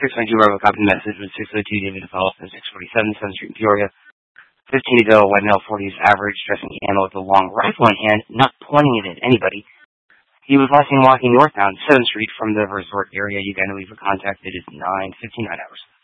622 Bravo, copy the message with 602 David DeFellis, 647 7th Street in Peoria. 15 to go, white male, 40s, average, dressing camo with a long rifle in hand, not pointing it at anybody. He was last seen walking northbound 7th Street from the resort area. You can leave a contact. It is 9:59 hours.